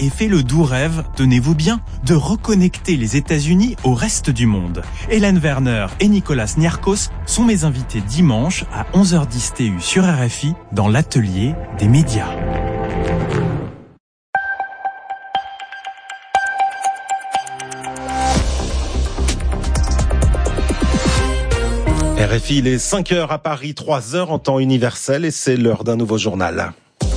et fait le doux rêve, tenez-vous bien, de reconnecter les États-Unis au reste du monde. Hélène Werner et Nicolas Niarchos sont mes invités dimanche à 11h10 TU sur RFI dans l'atelier des médias. RFI, il est 5h à Paris, 3h en temps universel et c'est l'heure d'un nouveau journal.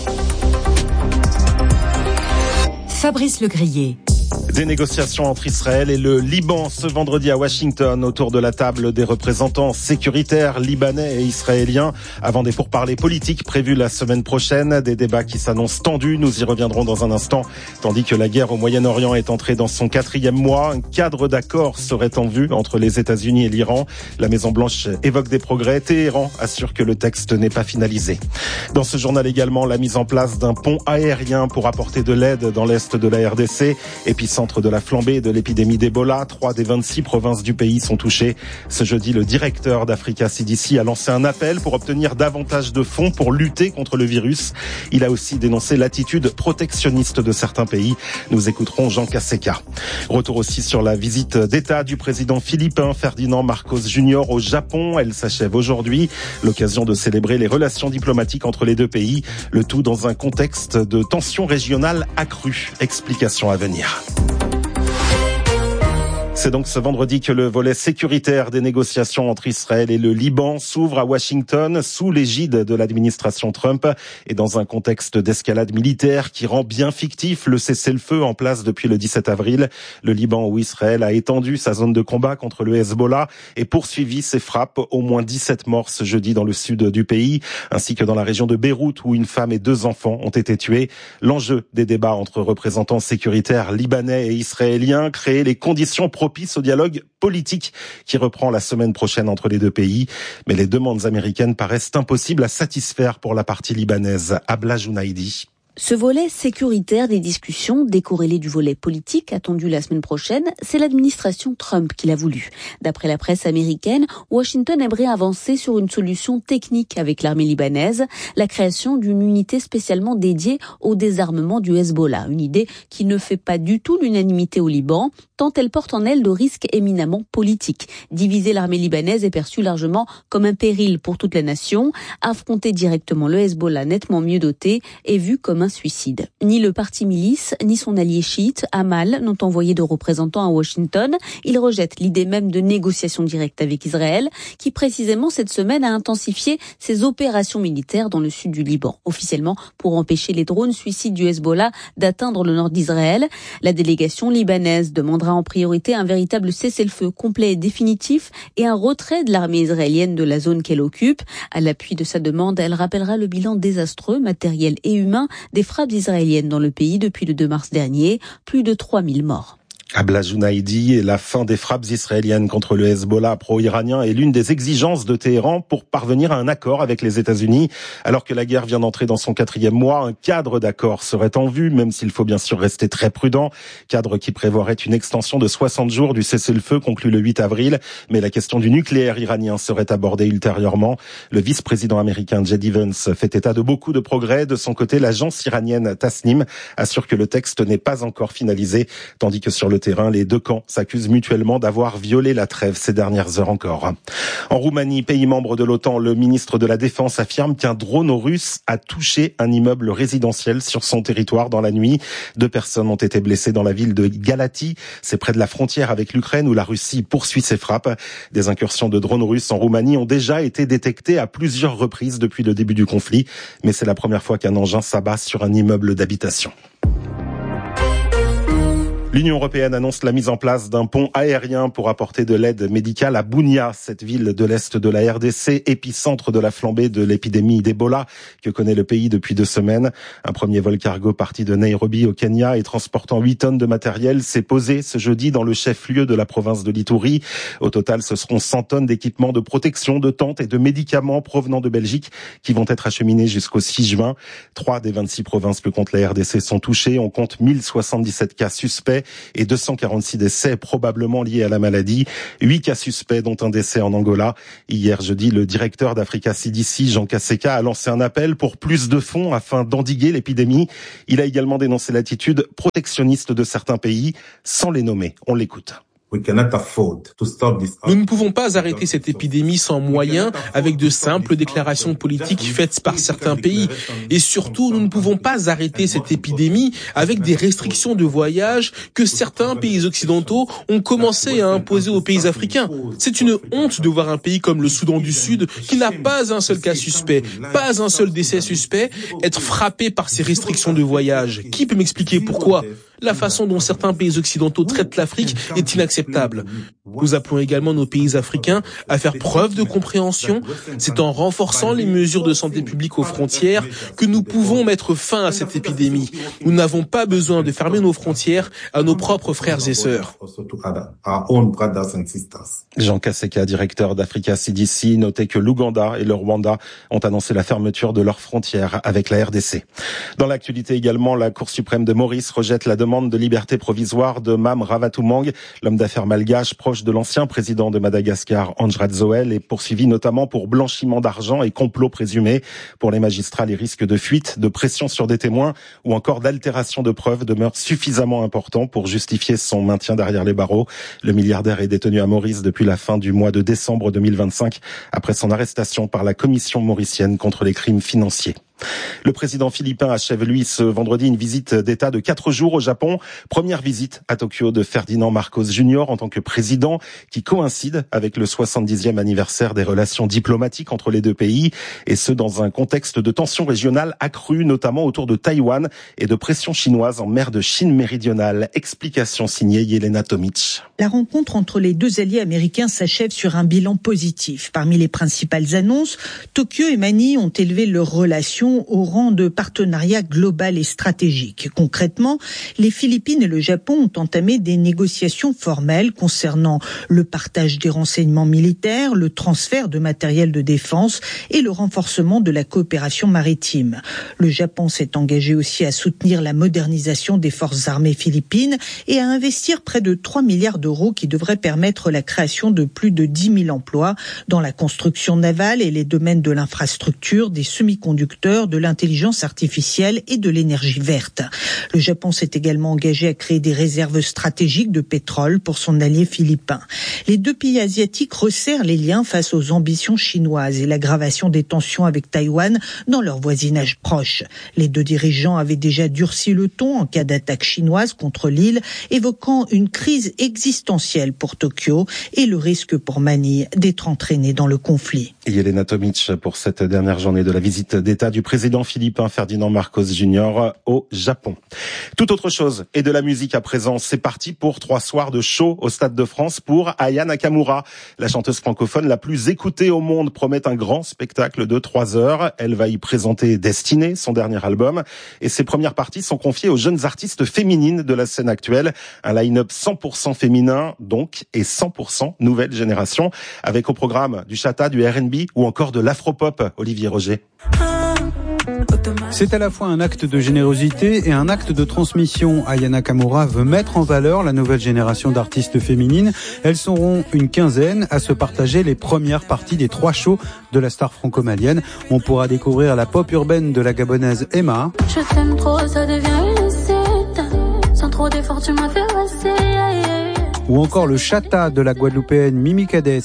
Fabrice Legrier. Des négociations entre Israël et le Liban ce vendredi à Washington autour de la table des représentants sécuritaires libanais et israéliens avant des pourparlers politiques prévus la semaine prochaine. Des débats qui s'annoncent tendus, nous y reviendrons dans un instant. Tandis que la guerre au Moyen-Orient est entrée dans son 4e mois, un cadre d'accord serait en vue entre les États-Unis et l'Iran. La Maison-Blanche évoque des progrès. Téhéran assure que le texte n'est pas finalisé. Dans ce journal également, la mise en place d'un pont aérien pour apporter de l'aide dans l'est de la RDC. Épicentre de la flambée de l'épidémie d'Ebola, 3 des 26 provinces du pays sont touchées. Ce jeudi, le directeur d'Africa CDC a lancé un appel pour obtenir davantage de fonds pour lutter contre le virus. Il a aussi dénoncé l'attitude protectionniste de certains pays. Nous écouterons Jean Caseca. Retour aussi sur la visite d'État du président philippin Ferdinand Marcos Jr. au Japon. Elle s'achève aujourd'hui. L'occasion de célébrer les relations diplomatiques entre les deux pays. Le tout dans un contexte de tensions régionales accrues. Explication à venir. C'est donc ce vendredi que le volet sécuritaire des négociations entre Israël et le Liban s'ouvre à Washington sous l'égide de l'administration Trump et dans un contexte d'escalade militaire qui rend bien fictif le cessez-le-feu en place depuis le 17 avril. Le Liban où Israël a étendu sa zone de combat contre le Hezbollah et poursuivi ses frappes. Au moins 17 morts ce jeudi dans le sud du pays, ainsi que dans la région de Beyrouth où une femme et 2 enfants ont été tués. L'enjeu des débats entre représentants sécuritaires libanais et israéliens, créer les conditions propices au dialogue politique qui reprend la semaine prochaine entre les deux pays. Mais les demandes américaines paraissent impossibles à satisfaire pour la partie libanaise. Abla Jounaidi. Ce volet sécuritaire des discussions, décorrélé du volet politique attendu la semaine prochaine, c'est l'administration Trump qui l'a voulu. D'après la presse américaine, Washington aimerait avancer sur une solution technique avec l'armée libanaise, la création d'une unité spécialement dédiée au désarmement du Hezbollah. Une idée qui ne fait pas du tout l'unanimité au Liban, tant elle porte en elle de risques éminemment politiques. Diviser l'armée libanaise est perçue largement comme un péril pour toute la nation. Affronter directement le Hezbollah nettement mieux doté est vu comme un suicide. Ni le parti milice, ni son allié chiite, Amal, n'ont envoyé de représentants à Washington. Ils rejettent l'idée même de négociations directes avec Israël, qui précisément cette semaine a intensifié ses opérations militaires dans le sud du Liban, officiellement pour empêcher les drones suicides du Hezbollah d'atteindre le nord d'Israël. La délégation libanaise demandera en priorité un véritable cessez-le-feu complet et définitif et un retrait de l'armée israélienne de la zone qu'elle occupe. À l'appui de sa demande, elle rappellera le bilan désastreux, matériel et humain, des frappes israéliennes dans le pays depuis le 2 mars dernier, plus de 3000 morts. Abla Jounaidi et la fin des frappes israéliennes contre le Hezbollah pro-iranien est l'une des exigences de Téhéran pour parvenir à un accord avec les États-Unis. Alors que la guerre vient d'entrer dans son 4e mois, un cadre d'accord serait en vue, même s'il faut bien sûr rester très prudent. Cadre qui prévoirait une extension de 60 jours du cessez-le-feu conclu le 8 avril. Mais la question du nucléaire iranien serait abordée ultérieurement. Le vice-président américain J.D. Vance fait état de beaucoup de progrès. De son côté, l'agence iranienne Tasnim assure que le texte n'est pas encore finalisé, tandis que sur le terrain, les deux camps s'accusent mutuellement d'avoir violé la trêve ces dernières heures encore. En Roumanie, pays membre de l'OTAN, le ministre de la Défense affirme qu'un drone russe a touché un immeuble résidentiel sur son territoire dans la nuit. 2 personnes ont été blessées dans la ville de Galati. C'est près de la frontière avec l'Ukraine où la Russie poursuit ses frappes. Des incursions de drones russes en Roumanie ont déjà été détectées à plusieurs reprises depuis le début du conflit. Mais c'est la première fois qu'un engin s'abat sur un immeuble d'habitation. L'Union européenne annonce la mise en place d'un pont aérien pour apporter de l'aide médicale à Bunia, cette ville de l'est de la RDC, épicentre de la flambée de l'épidémie d'Ebola que connaît le pays depuis 2 semaines. Un premier vol cargo parti de Nairobi au Kenya et transportant 8 tonnes de matériel s'est posé ce jeudi dans le chef-lieu de la province de l'Ituri. Au total, ce seront 100 tonnes d'équipements de protection, de tentes et de médicaments provenant de Belgique qui vont être acheminés jusqu'au 6 juin. 3 des 26 provinces que compte la RDC sont touchées. On compte 1077 cas suspects. suspects et 246 décès probablement liés à la maladie. 8 cas suspects, dont un décès en Angola. Hier jeudi, le directeur d'Africa CDC, Jean Kasseka, a lancé un appel pour plus de fonds afin d'endiguer l'épidémie. Il a également dénoncé l'attitude protectionniste de certains pays, sans les nommer. On l'écoute. Nous ne pouvons pas arrêter cette épidémie sans moyens, avec de simples déclarations politiques faites par certains pays. Et surtout, nous ne pouvons pas arrêter cette épidémie avec des restrictions de voyage que certains pays occidentaux ont commencé à imposer aux pays africains. C'est une honte de voir un pays comme le Soudan du Sud, qui n'a pas un seul cas suspect, pas un seul décès suspect, être frappé par ces restrictions de voyage. Qui peut m'expliquer pourquoi ? La façon dont certains pays occidentaux traitent l'Afrique est inacceptable. Nous appelons également nos pays africains à faire preuve de compréhension. C'est en renforçant les mesures de santé publique aux frontières que nous pouvons mettre fin à cette épidémie. Nous n'avons pas besoin de fermer nos frontières à nos propres frères et sœurs. Jean Kasseka, directeur d'Africa CDC, notait que l'Ouganda et le Rwanda ont annoncé la fermeture de leurs frontières avec la RDC. Dans l'actualité également, la Cour suprême de Maurice rejette la demande de liberté provisoire de Mame Ravatoumang. L'homme d'affaires malgache proche de l'ancien président de Madagascar, Andry Rajoelina, est poursuivi notamment pour blanchiment d'argent et complot présumé. Pour les magistrats, les risques de fuite, de pression sur des témoins ou encore d'altération de preuves demeurent suffisamment importants pour justifier son maintien derrière les barreaux. Le milliardaire est détenu à Maurice depuis la fin du mois de décembre 2025, après son arrestation par la Commission mauricienne contre les crimes financiers. Le président philippin achève, lui, ce vendredi une visite d'État de 4 jours au Japon. Première visite à Tokyo de Ferdinand Marcos Jr. en tant que président, qui coïncide avec le 70e anniversaire des relations diplomatiques entre les deux pays, et ce dans un contexte de tensions régionales accrues, notamment autour de Taïwan et de pression chinoise en mer de Chine méridionale. Explication signée Yelena Tomic. La rencontre entre les deux alliés américains s'achève sur un bilan positif. Parmi les principales annonces, Tokyo et Manille ont élevé leurs relations au rang de partenariat global et stratégique. Concrètement, les Philippines et le Japon ont entamé des négociations formelles concernant le partage des renseignements militaires, le transfert de matériel de défense et le renforcement de la coopération maritime. Le Japon s'est engagé aussi à soutenir la modernisation des forces armées philippines et à investir près de 3 milliards d'euros qui devraient permettre la création de plus de 10 000 emplois dans la construction navale et les domaines de l'infrastructure, des semi-conducteurs, de l'intelligence artificielle et de l'énergie verte. Le Japon s'est également engagé à créer des réserves stratégiques de pétrole pour son allié philippin. Les deux pays asiatiques resserrent les liens face aux ambitions chinoises et l'aggravation des tensions avec Taïwan dans leur voisinage proche. Les deux dirigeants avaient déjà durci le ton en cas d'attaque chinoise contre l'île, évoquant une crise existentielle pour Tokyo et le risque pour Manille d'être entraîné dans le conflit. Yelena Tomic pour cette dernière journée de la visite d'État du président philippin Ferdinand Marcos Jr. au Japon. Tout autre chose et de la musique à présent, c'est parti pour 3 soirs de show au Stade de France pour Aya Nakamura. La chanteuse francophone la plus écoutée au monde promet un grand spectacle de 3 heures. Elle va y présenter Destinée, son dernier album, et ses premières parties sont confiées aux jeunes artistes féminines de la scène actuelle. Un line-up 100% féminin donc et 100% nouvelle génération, avec au programme du chata, du R&B ou encore de l'afropop. Olivier Roger. C'est à la fois un acte de générosité et un acte de transmission. Aya Nakamura veut mettre en valeur la nouvelle génération d'artistes féminines. Elles seront une quinzaine à se partager les premières parties des 3 shows de la star franco-malienne. On pourra découvrir la pop urbaine de la gabonaise Emma. Je t'aime trop, ça devient illicite. Sans trop d'efforts, tu m'as fait passer. Ou encore le chata de la guadeloupéenne Mimi Cades.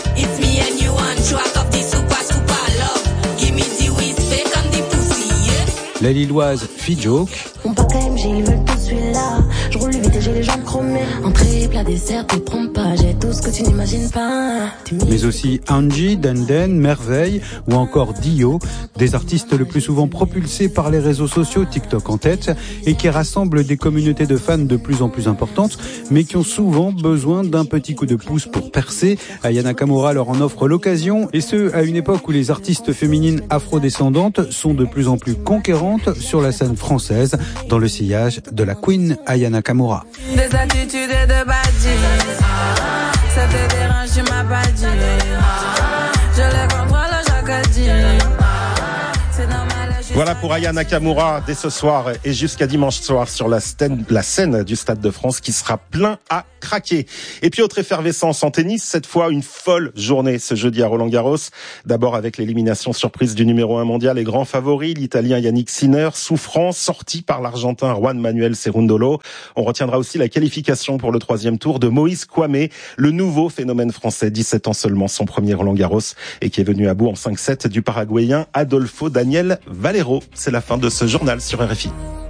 La lilloise Fijoke. Mon pote KMG, ils veulent tout celui-là. Je roule vite et j'ai les jambes chromées. Entrée, plat, dessert, te trompe pas. J'ai tout ce que tu n'imagines pas. Mais aussi Angie, Denden, Merveille ou encore Dio. Des artistes le plus souvent propulsés par les réseaux sociaux, TikTok en tête, et qui rassemblent des communautés de fans de plus en plus importantes, mais qui ont souvent besoin d'un petit coup de pouce pour percer. Aya Nakamura leur en offre l'occasion, et ce, à une époque où les artistes féminines afrodescendantes sont de plus en plus conquérantes sur la scène française, dans le sillage de la Queen Aya Nakamura. Des attitudes et de badges, ça te dérange, tu m'as pas dit. Je les contrôle chaque dit. C'est normal, je Voilà pour Aya Nakamura dès ce soir et jusqu'à dimanche soir sur la scène du Stade de France qui sera plein à craquer. Et puis autre effervescence en tennis, cette fois une folle journée ce jeudi à Roland-Garros. D'abord avec l'élimination surprise du numéro 1 mondial et grand favori, l'Italien Yannick Sinner, souffrant, sorti par l'Argentin Juan Manuel Cerundolo. On retiendra aussi la qualification pour le 3e tour de Moïse Kouamé, le nouveau phénomène français, 17 ans seulement, son premier Roland-Garros et qui est venu à bout en 5-7 du Paraguayen Adolfo Daniel Valero. C'est la fin de ce journal sur RFI.